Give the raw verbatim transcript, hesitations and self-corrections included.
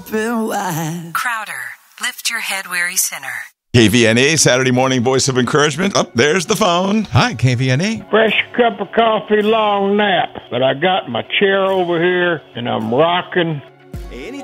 open wide. Crowder, lift your head, weary sinner. K V N A, Saturday morning voice of encouragement. Oh, there's the phone. Hi, K V N A. Fresh cup of coffee, long nap. But I got my chair over here, and I'm rocking.